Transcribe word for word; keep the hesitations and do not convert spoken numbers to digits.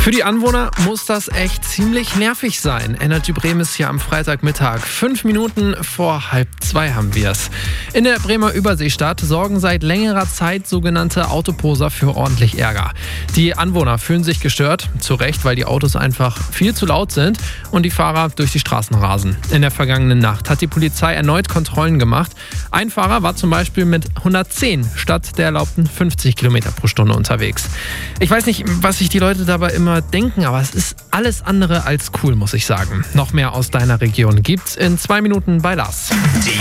Für die Anwohner muss das echt ziemlich nervig sein. Energy Bremen ist hier am Freitagmittag. Fünf Minuten vor halb zwei haben wir es. In der Bremer Überseestadt sorgen seit längerer Zeit sogenannte Autoposer für ordentlich Ärger. Die Anwohner fühlen sich gestört, zu Recht, weil die Autos einfach viel zu laut sind und die Fahrer durch die Straßen rasen. In der vergangenen Nacht hat die Polizei erneut Kontrollen gemacht. Ein Fahrer war zum Beispiel mit hundertzehn statt der erlaubten fünfzig Kilometer pro Stunde unterwegs. Ich weiß nicht, was sich die Leute dabei immer denken, aber es ist alles andere als cool, muss ich sagen. Noch mehr aus deiner Region gibt's in zwei Minuten bei Lars. Die